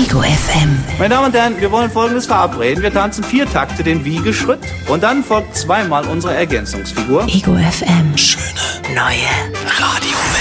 Ego FM. Meine Damen und Herren, wir wollen Folgendes verabreden. Wir tanzen 4 Takte den Wiegeschritt und dann folgt 2-mal unsere Ergänzungsfigur. Ego FM. Schöne Neue Radio.